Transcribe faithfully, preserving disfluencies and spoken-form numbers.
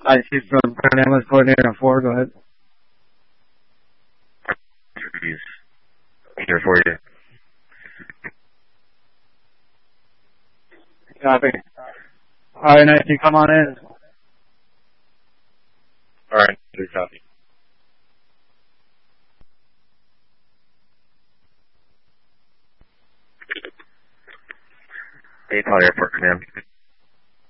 Hi, Chief from Current Ambulance Coordinator on four, go ahead. Here for you. Copy. Alright, nice, you come on in. Alright, good copy. Dayton Airport Command.